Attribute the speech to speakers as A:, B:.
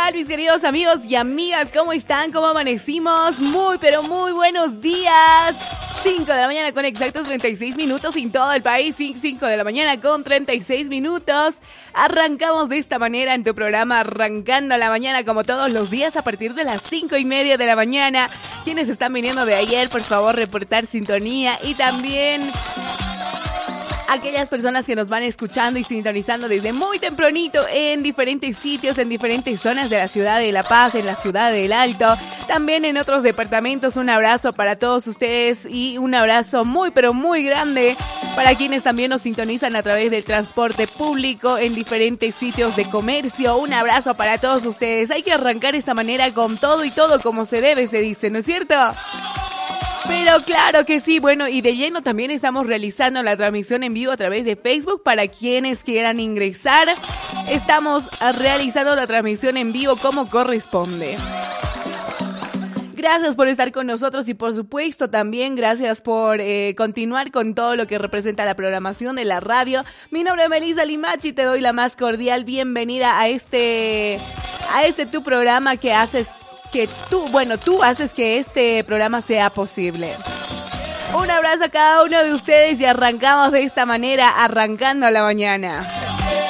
A: tal, mis queridos amigos y amigas? ¿Cómo están? ¿Cómo amanecimos? Muy, pero muy buenos días. 5 de la mañana con exactos 36 minutos en todo el país. 5 de la mañana con 36 minutos. Arrancamos de esta manera en tu programa Arrancando la Mañana, como todos los días a partir de las 5:30 de la mañana. Quienes están viniendo de ayer, por favor, reportar sintonía. Y también aquellas personas que nos van escuchando y sintonizando desde muy tempranito en diferentes sitios, en diferentes zonas de la ciudad de La Paz, en la ciudad del Alto, también en otros departamentos. Un abrazo para todos ustedes y un abrazo muy pero muy grande para quienes también nos sintonizan a través del transporte público en diferentes sitios de comercio. Un abrazo para todos ustedes. Hay que arrancar esta manera con todo y todo como se debe, se dice, ¿no es cierto? Pero claro que sí, bueno, y de lleno también estamos realizando la transmisión en vivo a través de Facebook para quienes quieran ingresar. Estamos realizando la transmisión en vivo como corresponde. Gracias por estar con nosotros y por supuesto también gracias por continuar con todo lo que representa la programación de la radio. Mi nombre es Melissa Limachi, te doy la más cordial bienvenida a este tu programa que haces que tú haces que este programa sea posible. Un abrazo a cada uno de ustedes y arrancamos de esta manera, arrancando la mañana.